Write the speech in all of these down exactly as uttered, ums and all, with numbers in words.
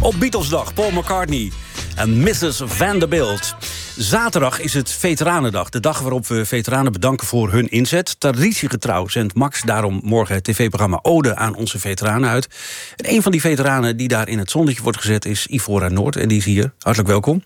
Op Beatlesdag, Paul McCartney en missus Vanderbilt. Zaterdag is het Veteranendag, de dag waarop we veteranen bedanken voor hun inzet. Traditiegetrouw zendt Max daarom morgen het tv-programma Ode aan onze veteranen uit. En een van die veteranen die daar in het zonnetje wordt gezet is Ivora Noord. En die is hier. Hartelijk welkom.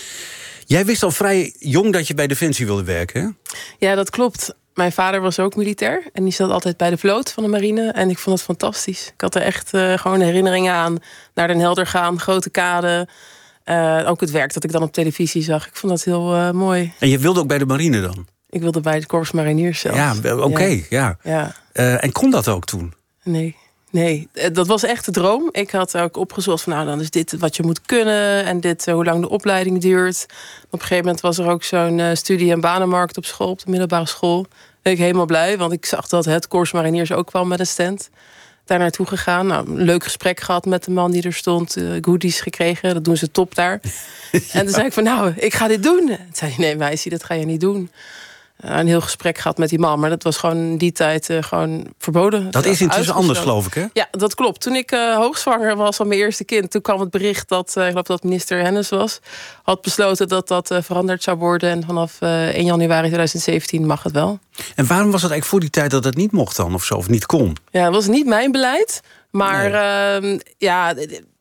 Jij wist al vrij jong dat je bij Defensie wilde werken, hè? Ja, dat klopt. Mijn vader was ook militair en die zat altijd bij de vloot van de marine. En ik vond het fantastisch. Ik had er echt uh, gewoon herinneringen aan. Naar Den Helder gaan, grote kade. Uh, ook het werk dat ik dan op televisie zag. Ik vond dat heel uh, mooi. En je wilde ook bij de marine dan? Ik wilde bij het Korps Mariniers zelf. Ja, oké, okay, ja. ja. ja. Uh, en kon dat ook toen? Nee. Nee, dat was echt de droom. Ik had ook opgezocht van nou, dan is dit wat je moet kunnen. En dit, hoe lang de opleiding duurt. Op een gegeven moment was er ook zo'n uh, studie- en banenmarkt op school, op de middelbare school. Daar ben ik helemaal blij, want ik zag dat het Korps Mariniers ook kwam met een stand. Daar naartoe gegaan. Nou, een leuk gesprek gehad met de man die er stond. Uh, goodies gekregen, dat doen ze top daar. Ja. En toen zei ik van nou, ik ga dit doen. Toen zei hij, nee meisje, dat ga je niet doen. Uh, een heel gesprek gehad met die man. Maar dat was gewoon in die tijd uh, gewoon verboden. Dat is intussen anders, geloof ik, hè? Ja, dat klopt. Toen ik uh, hoogzwanger was van mijn eerste kind... toen kwam het bericht dat, uh, ik geloof dat minister Hennis was... had besloten dat dat uh, veranderd zou worden. En vanaf uh, één januari tweeduizend zeventien mag het wel. En waarom was het eigenlijk voor die tijd dat het niet mocht dan? Of zo, of niet kon? Ja, dat was niet mijn beleid. Maar nee. uh, ja...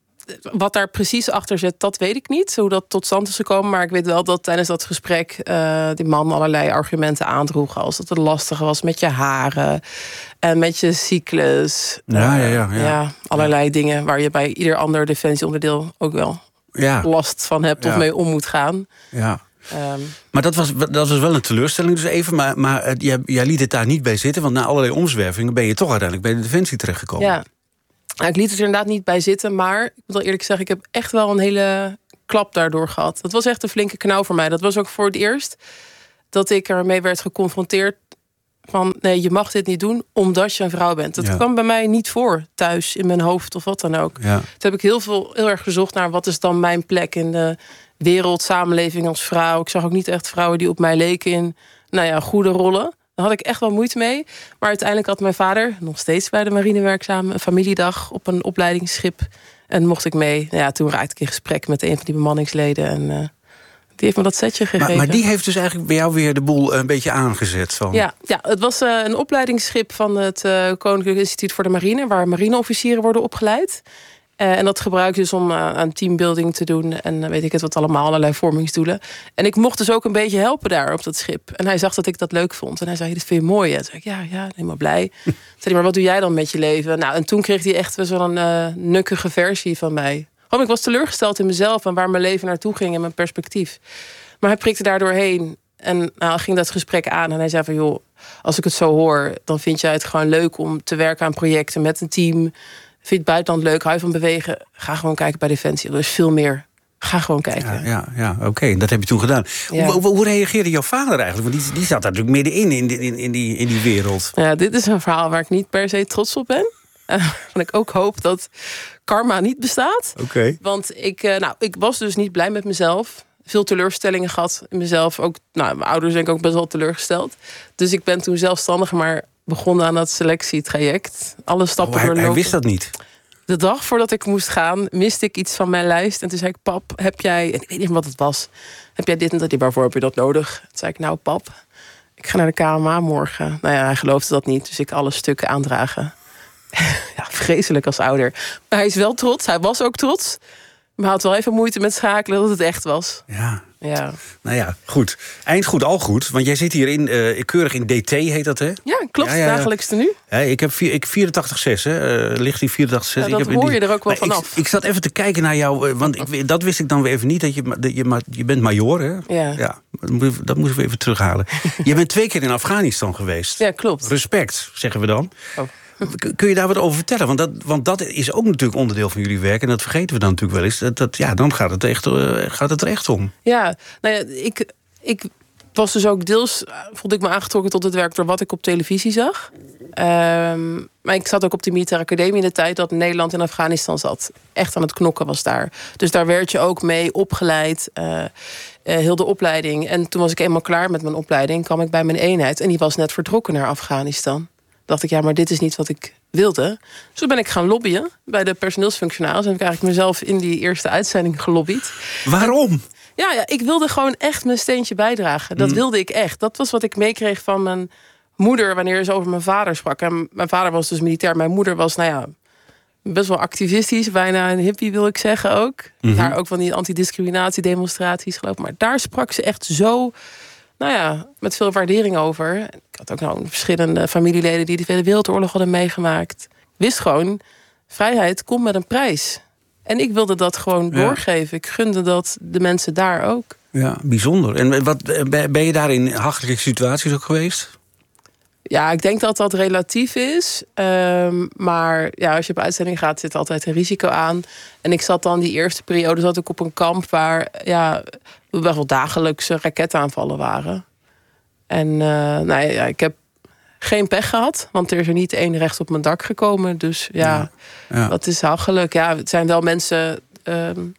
Wat daar precies achter zit, dat weet ik niet. Hoe dat tot stand is gekomen. Maar ik weet wel dat tijdens dat gesprek uh, die man allerlei argumenten aandroeg. Als dat het lastig was met je haren. En met je cyclus. Ja, ja, ja, ja. ja allerlei ja. dingen waar je bij ieder ander defensieonderdeel ook wel ja. last van hebt. Ja. Of mee om moet gaan. Ja. Um, maar dat was, dat was wel een teleurstelling dus even. Maar, maar uh, jij, jij liet het daar niet bij zitten. Want na allerlei omzwervingen ben je toch uiteindelijk bij de Defensie terechtgekomen. Ja. Nou, ik liet het er inderdaad niet bij zitten, maar ik moet wel eerlijk zeggen, ik heb echt wel een hele klap daardoor gehad. Dat was echt een flinke knauw voor mij. Dat was ook voor het eerst dat ik ermee werd geconfronteerd van nee, je mag dit niet doen omdat je een vrouw bent. Dat ja. kwam bij mij niet voor thuis, in mijn hoofd of wat dan ook. Ja. Toen heb ik heel veel heel erg gezocht naar wat is dan mijn plek in de wereld, samenleving als vrouw. Ik zag ook niet echt vrouwen die op mij leken in nou ja, goede rollen. Daar had ik echt wel moeite mee. Maar uiteindelijk had mijn vader, nog steeds bij de marine werkzaam, een familiedag op een opleidingsschip. En mocht ik mee. Nou ja, toen raakte ik in gesprek met een van die bemanningsleden. En uh, die heeft me dat setje gegeven. Maar, maar die heeft dus eigenlijk bij jou weer de boel een beetje aangezet. Van... Ja, ja, het was uh, een opleidingsschip van het uh, Koninklijk Instituut voor de Marine, waar marineofficieren worden opgeleid. Uh, en dat gebruik dus om uh, aan teambuilding te doen. En uh, weet ik het wat allemaal, allerlei vormingsdoelen. En ik mocht dus ook een beetje helpen daar op dat schip. En hij zag dat ik dat leuk vond. En hij zei, dit vind je mooi. En toen zei ik, ja, ja, helemaal blij. Toen zei hij, maar wat doe jij dan met je leven? Nou, en toen kreeg hij echt zo'n uh, nukkige versie van mij. Gewoon, ik was teleurgesteld in mezelf en waar mijn leven naartoe ging en mijn perspectief. Maar hij prikte daar doorheen. En nou, ging dat gesprek aan. En hij zei van, joh, als ik het zo hoor, dan vind jij het gewoon leuk om te werken aan projecten met een team. Vind je het buitenland leuk, hou je van bewegen? Ga gewoon kijken bij Defensie. Er is veel meer. Ga gewoon kijken. Ja, ja, ja oké. Okay. Dat heb je toen gedaan. Ja. Hoe, hoe reageerde jouw vader eigenlijk? Want die, die zat daar natuurlijk middenin in, in, in, die, in die wereld. Ja, dit is een verhaal waar ik niet per se trots op ben. Uh, want ik ook hoop dat karma niet bestaat. Oké. Okay. Want ik, uh, nou, ik was dus niet blij met mezelf. Veel teleurstellingen gehad in mezelf. Ook, nou, mijn ouders zijn ook best wel teleurgesteld. Dus ik ben toen zelfstandig maar begonnen aan dat selectietraject. Alle stappen oh, hij, doorlopen. Hij wist dat niet? De dag voordat ik moest gaan, miste ik iets van mijn lijst. En toen zei ik, pap, heb jij... En ik weet niet meer wat het was. Heb jij dit en dat? Waarvoor heb je dat nodig? Toen zei ik, nou pap, ik ga naar de K M A morgen. Nou ja, hij geloofde dat niet. Dus ik alle stukken aandragen. Ja, vreselijk als ouder. Maar hij is wel trots. Hij was ook trots. Maar hij had wel even moeite met schakelen dat het echt was. Ja. Ja. Nou ja, goed. Eind goed, al goed. Want jij zit hier in, uh, keurig in D T, heet dat, hè? Ja, klopt. Ja, ja, ja. Dagelijkste nu. Ja, ik heb vier, ik vierentachtig zes, hè. Uh, ligt die vierentachtig zes. Ja, dat ik heb hoor die... je er ook wel maar vanaf. Ik, ik zat even te kijken naar jou, uh, want ik, dat wist ik dan weer even niet. Dat je, dat je, je bent majoor, hè? Ja. Ja, dat moeten we even terughalen. Je bent twee keer in Afghanistan geweest. Ja, klopt. Respect, zeggen we dan. Oh. Kun je daar wat over vertellen? Want dat, want dat is ook natuurlijk onderdeel van jullie werk. En dat vergeten we dan natuurlijk wel eens. Dat, dat, ja, dan gaat het, echt, uh, gaat het er echt om. Ja, nou ja, ik, ik was dus ook deels... voelde ik me aangetrokken tot het werk door wat ik op televisie zag. Um, maar ik zat ook op de militaire academie in de tijd dat Nederland in Afghanistan zat. Echt aan het knokken was daar. Dus daar werd je ook mee opgeleid. Uh, uh, heel de opleiding. En toen was ik eenmaal klaar met mijn opleiding. Kwam ik bij mijn eenheid. En die was net vertrokken naar Afghanistan. Dacht ik, ja, maar dit is niet wat ik wilde. Dus toen ben ik gaan lobbyen bij de personeelsfunctionaris. En heb ik eigenlijk mezelf in die eerste uitzending gelobbyd. Waarom? Ja, ja, ik wilde gewoon echt mijn steentje bijdragen. Dat mm. wilde ik echt. Dat was wat ik meekreeg van mijn moeder wanneer ze over mijn vader sprak. En mijn vader was dus militair. Mijn moeder was, nou ja, best wel activistisch. Bijna een hippie, wil ik zeggen ook. Mm-hmm. Daar ook van die antidiscriminatiedemonstraties geloof ik. Maar daar sprak ze echt zo, nou ja, met veel waardering over. Ik had ook nou verschillende familieleden die de Tweede Wereldoorlog hadden meegemaakt. Ik wist gewoon, vrijheid komt met een prijs. En ik wilde dat gewoon ja. doorgeven. Ik gunde dat de mensen daar ook. Ja, bijzonder. En wat, ben je daar in hachelijke situaties ook geweest? Ja, ik denk dat dat relatief is. Um, maar ja, als je op uitzending gaat, zit altijd een risico aan. En ik zat dan die eerste periode zat ik op een kamp waar ja, wel dagelijkse raketaanvallen waren. En uh, nou ja, ik heb geen pech gehad, want er is er niet één recht op mijn dak gekomen. Dus ja, ja, ja. dat is hachelijk. Ja, het zijn wel mensen. Um,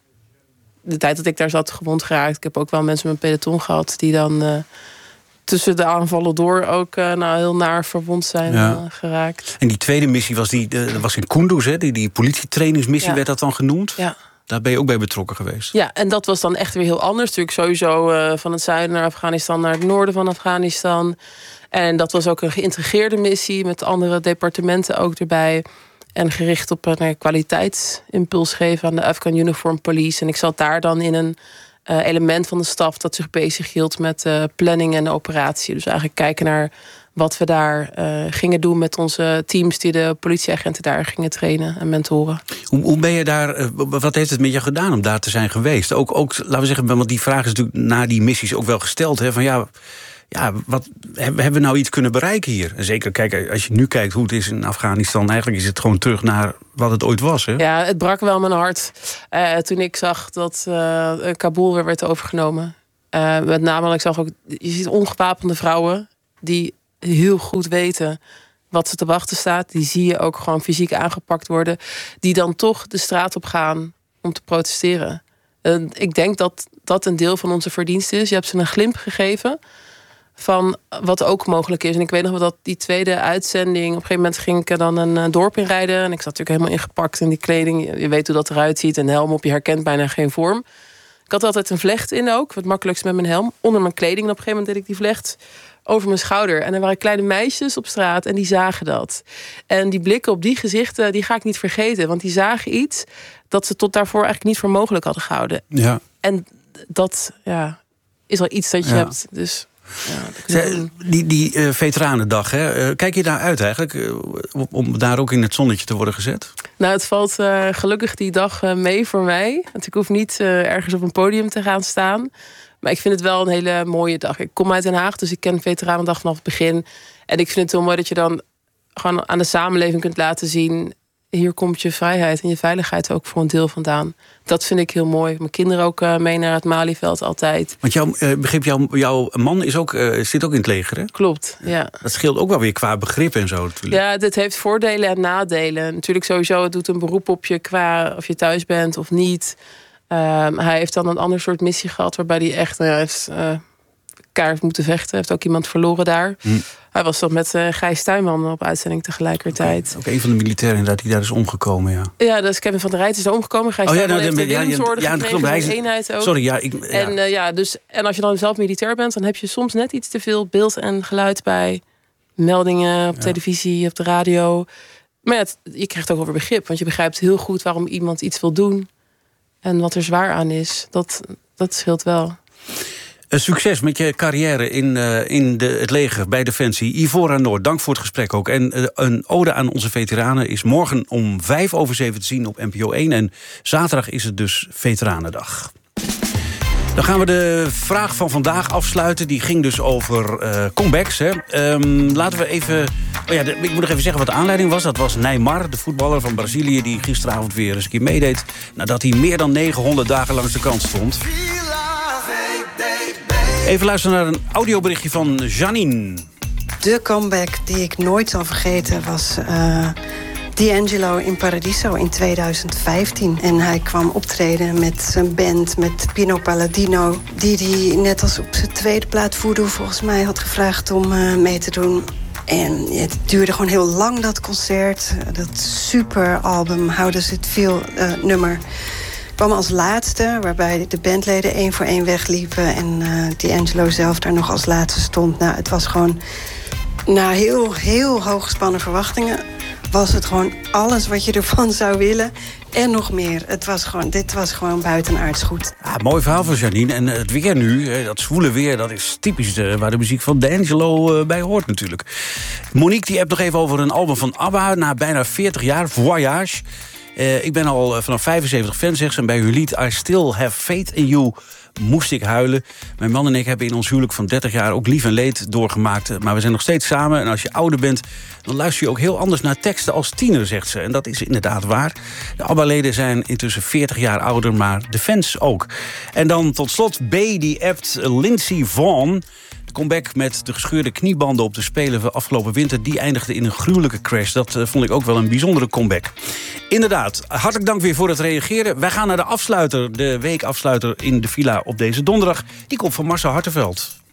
de tijd dat ik daar zat gewond geraakt. Ik heb ook wel mensen met peloton gehad die dan Uh, tussen de aanvallen door ook uh, nou, heel naar verwond zijn ja. uh, geraakt. En die tweede missie was, die, uh, was in Kunduz, hè? Die, die politietrainingsmissie ja. werd dat dan genoemd. Ja. Daar ben je ook bij betrokken geweest. Ja, en dat was dan echt weer heel anders. Natuurlijk sowieso uh, van het zuiden naar Afghanistan naar het noorden van Afghanistan. En dat was ook een geïntegreerde missie met andere departementen ook erbij. En gericht op een uh, kwaliteitsimpuls geven aan de Afghan Uniform Police. En ik zat daar dan in een Uh, element van de staf dat zich bezig hield met uh, planning en operatie. Dus eigenlijk kijken naar wat we daar uh, gingen doen met onze teams die de politieagenten daar gingen trainen en mentoren. Hoe, hoe ben je daar? Uh, wat heeft het met je gedaan om daar te zijn geweest? Ook, ook laten we zeggen, want die vraag is natuurlijk na die missies ook wel gesteld. Hè, van ja, ja, wat hebben we nou iets kunnen bereiken hier? En zeker, kijk, als je nu kijkt hoe het is in Afghanistan, eigenlijk is het gewoon terug naar wat het ooit was. Hè? Ja, het brak wel mijn hart uh, toen ik zag dat uh, Kabul weer werd overgenomen. Uh, met name, ik zag ook, je ziet ongewapende vrouwen die heel goed weten wat ze te wachten staat. Die zie je ook gewoon fysiek aangepakt worden. Die dan toch de straat op gaan om te protesteren. Uh, ik denk dat dat een deel van onze verdienst is. Je hebt ze een glimp gegeven van wat ook mogelijk is. En ik weet nog wel dat die tweede uitzending, op een gegeven moment ging ik er dan een dorp in rijden. En ik zat natuurlijk helemaal ingepakt in die kleding. Je weet hoe dat eruit ziet. Een helm op, je herkent bijna geen vorm. Ik had altijd een vlecht in ook. Het makkelijkst met mijn helm. Onder mijn kleding. En op een gegeven moment deed ik die vlecht over mijn schouder. En er waren kleine meisjes op straat en die zagen dat. En die blikken op die gezichten, die ga ik niet vergeten. Want die zagen iets dat ze tot daarvoor eigenlijk niet voor mogelijk hadden gehouden. Ja. En dat ja, is al iets dat je ja. hebt. Dus ja, Zij, die die uh, Veteranendag, hè? Uh, kijk je daar uit eigenlijk? Uh, om daar ook in het zonnetje te worden gezet? Nou, het valt uh, gelukkig die dag uh, mee voor mij. Want ik hoef niet uh, ergens op een podium te gaan staan. Maar ik vind het wel een hele mooie dag. Ik kom uit Den Haag, dus ik ken Veteranendag vanaf het begin. En ik vind het heel mooi dat je dan gewoon aan de samenleving kunt laten zien, hier komt je vrijheid en je veiligheid ook voor een deel vandaan. Dat vind ik heel mooi. Mijn kinderen ook uh, mee naar het Malieveld altijd. Want jouw, uh, begrip, jouw, jouw man is ook, uh, zit ook in het leger, hè? Klopt, ja. Dat scheelt ook wel weer qua begrip en zo natuurlijk. Ja, dit heeft voordelen en nadelen. Natuurlijk sowieso, het doet een beroep op je qua of je thuis bent of niet. Um, hij heeft dan een ander soort missie gehad waarbij hij echt uh, heeft uh, kaart moeten vechten. Hij heeft ook iemand verloren daar. Hm. Hij was dan met uh, Gijs Tuinman op uitzending tegelijkertijd. Ook okay. Een van de militairen inderdaad die daar is omgekomen, ja. Ja, dat is Kevin van der Rijt is daar omgekomen. Gijs oh, ja, Tuinman nou, heeft ja, de Willemsorde ja, ja, gekregen, ja, hij is, eenheid ook. Sorry, ja, ik, ja. En, uh, ja, dus, en als je dan zelf militair bent, dan heb je soms net iets te veel beeld en geluid bij meldingen op ja. televisie, op de radio. Maar ja, het, je krijgt ook over begrip, want je begrijpt heel goed waarom iemand iets wil doen en wat er zwaar aan is. Dat, dat scheelt wel. Uh, succes met je carrière in, uh, in de, het leger bij Defensie. Ivora Noord, dank voor het gesprek ook. En uh, een ode aan onze veteranen is morgen om vijf over zeven te zien op N P O één. En zaterdag is het dus Veteranendag. Dan gaan we de vraag van vandaag afsluiten. Die ging dus over uh, comebacks. Hè. Um, laten we even... Oh ja, de, ik moet nog even zeggen wat de aanleiding was. Dat was Neymar, de voetballer van Brazilië, die gisteravond weer eens een keer meedeed, nadat hij meer dan negenhonderd dagen langs de kant stond. Even luisteren naar een audioberichtje van Janine. De comeback die ik nooit zal vergeten was uh, D'Angelo in Paradiso in tweeduizend vijftien. En hij kwam optreden met zijn band, met Pino Palladino, die hij net als op zijn tweede plaat Voodoo volgens mij had gevraagd om uh, mee te doen. En het duurde gewoon heel lang, dat concert. Dat super album, How Does It Feel uh, nummer kwam als laatste, waarbij de bandleden één voor één wegliepen en uh, D'Angelo zelf daar nog als laatste stond. Nou, het was gewoon, na heel, heel hooggespannen verwachtingen, was het gewoon alles wat je ervan zou willen en nog meer. Het was gewoon, dit was gewoon buitenaards goed. Ah, mooi verhaal van Janine. En het weer nu, dat zwoele weer, dat is typisch uh, waar de muziek van D'Angelo uh, bij hoort natuurlijk. Monique die hebt nog even over een album van ABBA na bijna veertig jaar, Voyage. Uh, ik ben al uh, vanaf vijfenzeventig fan, zegt ze. En bij hun lied I Still Have Faith in You moest ik huilen. Mijn man en ik hebben in ons huwelijk van dertig jaar ook lief en leed doorgemaakt. Maar we zijn nog steeds samen. En als je ouder bent, dan luister je ook heel anders naar teksten als tiener, zegt ze. En dat is inderdaad waar. De ABBA-leden zijn intussen veertig jaar ouder, maar de fans ook. En dan tot slot B, die appt Lindsey Vonn. De comeback met de gescheurde kniebanden op de Spelen van afgelopen winter, die eindigde in een gruwelijke crash. Dat uh, vond ik ook wel een bijzondere comeback. Inderdaad, hartelijk dank weer voor het reageren. Wij gaan naar de afsluiter, de weekafsluiter in de villa op deze donderdag. Die komt van Marcel Hartenveld.